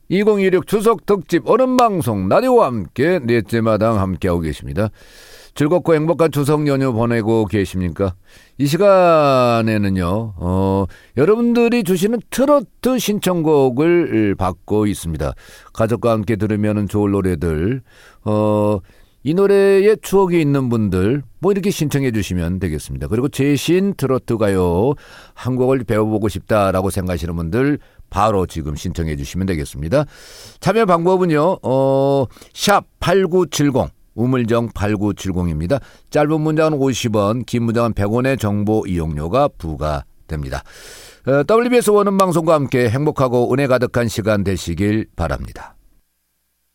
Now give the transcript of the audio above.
2016 추석 특집 어른방송 라디오와 함께 넷째 마당 함께하고 계십니다. 즐겁고 행복한 추석 연휴 보내고 계십니까? 이 시간에는요, 여러분들이 주시는 트로트 신청곡을 받고 있습니다. 가족과 함께 들으면 좋을 노래들, 이 노래에 추억이 있는 분들 이렇게 신청해 주시면 되겠습니다. 그리고 최신 트로트 가요 한 곡을 배워보고 싶다라고 생각하시는 분들 바로 지금 신청해 주시면 되겠습니다. 참여 방법은요, 샵 8970 우물정 8970입니다. 짧은 문장은 50원, 긴 문장은 100원의 정보 이용료가 부과됩니다. WBS 원음방송과 함께 행복하고 은혜 가득한 시간 되시길 바랍니다.